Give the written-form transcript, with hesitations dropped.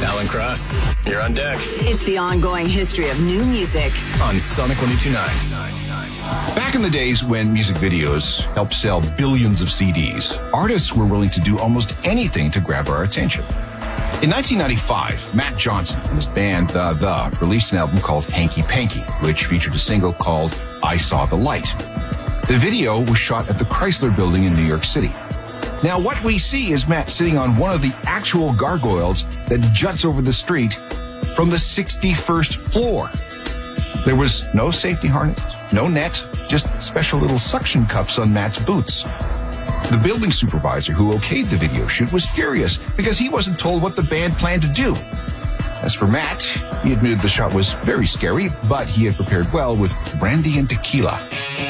Alan Cross, you're on deck. It's the ongoing history of new music On Sonic 102.9. Back in the days when music videos helped sell billions of CDs, artists were willing to do almost anything to grab our attention. In 1995, Matt Johnson and his band The released an album called Hanky Panky, which featured a single called I Saw the Light. The video was shot at the Chrysler Building in New York City. Now, what we see is Matt sitting on one of the actual gargoyles that juts over the street from the 61st floor. There was no safety harness, no net, just special little suction cups on Matt's boots. The building supervisor who okayed the video shoot was furious because he wasn't told what the band planned to do. As for Matt, he admitted the shot was very scary, but he had prepared well with brandy and tequila.